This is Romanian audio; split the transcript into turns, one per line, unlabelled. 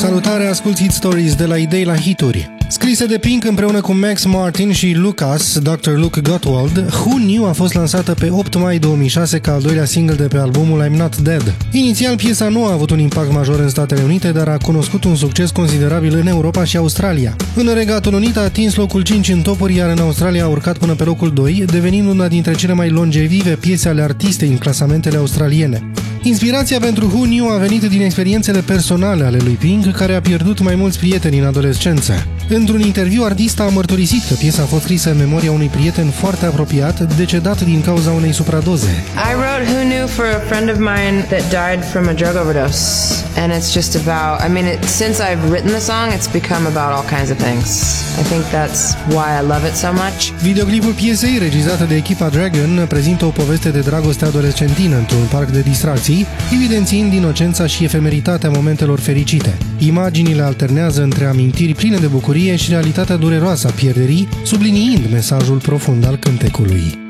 Salutare, asculti Hit Stories de la idei la hituri. Scrise de Pink împreună cu Max Martin și Lucas, Dr. Luke Gottwald, Who Knew a fost lansată pe 8 mai 2006 ca al doilea single de pe albumul I'm Not Dead. Inițial, piesa nu a avut un impact major în Statele Unite, dar a cunoscut un succes considerabil în Europa și Australia. În Regatul Unit a atins locul 5 în topuri, iar în Australia a urcat până pe locul 2, devenind una dintre cele mai longevive piese ale artistei în clasamentele australiene. Inspirația pentru Who Knew a venit din experiențele personale ale lui Pink, care a pierdut mai mulți prieteni în adolescență. Într-un interviu, artista a mărturisit că piesa a fost scrisă în memoria unui prieten foarte apropiat, decedat din cauza unei supradoze.
I wrote Who Knew for a friend of mine that died from a drug overdose. And it's just about, since I've written the song, it's become about all kinds of things. I think that's why I love it so much.
Videoclipul piesei, regizată de echipa Dragon, prezintă o poveste de dragoste adolescentină într-un parc de distracții, evidențiind inocența și efemeritatea momentelor fericite. Imaginile alternează între amintiri pline de bucurie și realitatea dureroasă a pierderii, subliniind mesajul profund al cântecului.